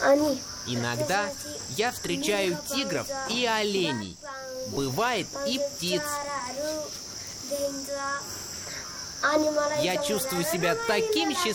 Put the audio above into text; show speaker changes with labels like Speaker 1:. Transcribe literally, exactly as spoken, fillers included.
Speaker 1: Иногда я встречаю тигров и оленей. Бывает и птиц. Я чувствую себя таким счастливым.